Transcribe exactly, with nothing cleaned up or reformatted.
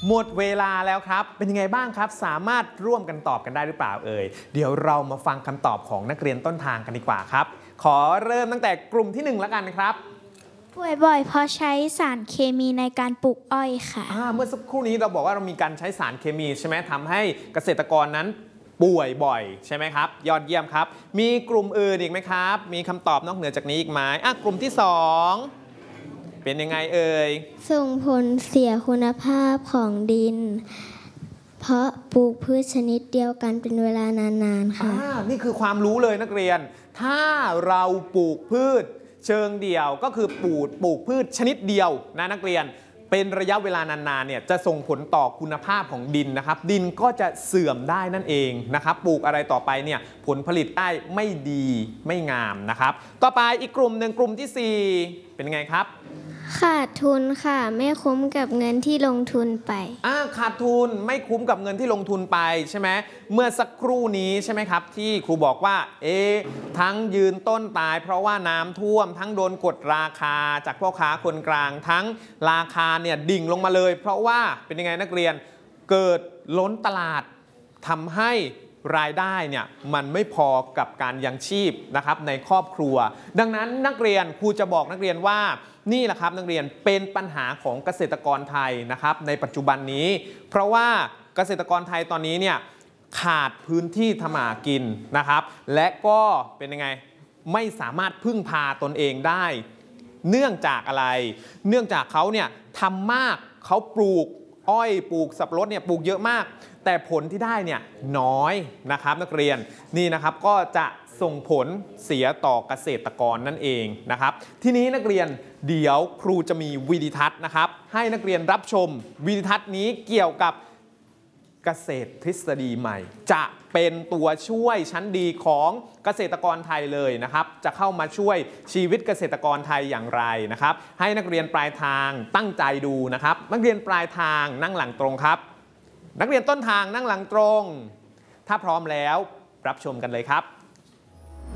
หมดเวลาแล้วครับเป็นยังไงบ้างครับสามารถร่วมกันตอบกันได้หรือเปล่าเอ่ยเดี๋ยวเรามาฟังคำตอบของนักเรียนต้นทางกันดีกว่าครับขอเริ่มตั้งแต่กลุ่มที่หนึ่งแล้วกันครับป่วยบ่อยเพราะใช้สารเคมีในการปลูกอ้อยค่ะเมื่อสักครู่นี้เราบอกว่าเรามีการใช้สารเคมีใช่ไหมทำให้เกษตรกรนั้นป่วยบ่อยใช่ไหมครับยอดเยี่ยมครับมีกลุ่มอื่นอีกไหมครับมีคำตอบนอกเหนือจากนี้อีกไหมอ่ะกลุ่มที่สองเป็นยังไงเอ่ยส่งผลเสียคุณภาพของดินเพราะปลูกพืชชนิดเดียวกันเป็นเวลานานๆค่ะนี่คือความรู้เลยนักเรียนถ้าเราปลูกพืชเชิงเดี่ยวก็คือปลูกปลูกพืชชนิดเดียวนะนักเรียนเป็นระยะเวลานานๆเนี่ยจะส่งผลต่อคุณภาพของดินนะครับดินก็จะเสื่อมได้นั่นเองนะครับปลูกอะไรต่อไปเนี่ยผลผลิตได้ไม่ดีไม่งามนะครับต่อไปอีกกลุ่มหนึ่งกลุ่มที่สี่เป็นไงครับขาดทุนค่ะไม่คุ้มกับเงินที่ลงทุนไปอ่าขาดทุนไม่คุ้มกับเงินที่ลงทุนไปใช่ไหมเมื่อสักครู่นี้ใช่ไหมครับที่ครูบอกว่าเอ๊ะทั้งยืนต้นตายเพราะว่าน้ำท่วมทั้งโดนกดราคาจากพ่อค้าคนกลางทั้งราคาเนี่ยดิ่งลงมาเลยเพราะว่าเป็นยังไงนักเรียนเกิดล้นตลาดทำให้รายได้เนี่ยมันไม่พอกับการยังชีพนะครับในครอบครัวดังนั้นนักเรียนครูจะบอกนักเรียนว่านี่แหละครับนักเรียนเป็นปัญหาของเกษตรกรไทยนะครับในปัจจุบันนี้เพราะว่าเกษตรกรไทยตอนนี้เนี่ยขาดพื้นที่ทำมากินนะครับและก็เป็นยังไงไม่สามารถพึ่งพาตนเองได้เนื่องจากอะไรเนื่องจากเขาเนี่ยทำมากเขาปลูกอ้อยปลูกสับปะรดเนี่ยปลูกเยอะมากแต่ผลที่ได้เนี่ยน้อยนะครับนักเรียนนี่นะครับก็จะส่งผลเสียต่อเกษตรกรนั่นเองนะครับทีนี้นักเรียนเดี๋ยวครูจะมีวิดีทัศน์นะครับให้นักเรียนรับชมวิดีทัศน์นี้เกี่ยวกับเกษตรทฤษฎีใหม่จะเป็นตัวช่วยชั้นดีของเกษตรกรไทยเลยนะครับจะเข้ามาช่วยชีวิตเกษตรกรไทยอย่างไรนะครับให้นักเรียนปลายทางตั้งใจดูนะครับนักเรียนปลายทางนั่งหลังตรงครับนักเรียนต้นทางนั่งหลังตรงถ้าพร้อมแล้วรับชมกันเลยครับ